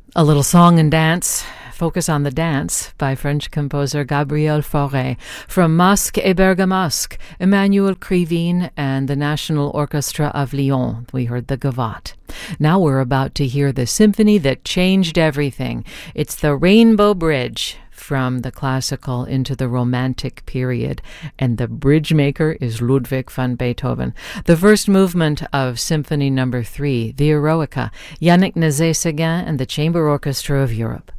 A little song and dance, Focus on the Dance, by French composer Gabriel Fauré, from Masque et Bergamasque, Emmanuel Krivine and the National Orchestra of Lyon. We heard the Gavotte. Now we're about to hear the symphony that changed everything. It's the Rainbow Bridge, from the classical into the romantic period, and the bridge maker is Ludwig van Beethoven. The first movement of Symphony No. 3, the Eroica, Yannick Nézet-Séguin and the Chamber Orchestra of Europe.